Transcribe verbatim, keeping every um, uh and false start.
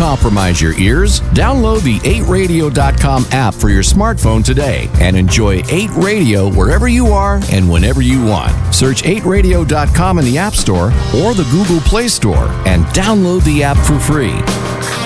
compromise your ears. Download the eight radio dot com app for your smartphone today and enjoy eight Radio wherever you are and whenever you want. Search eight radio dot com in the App Store or the Google Play Store and download the app for free.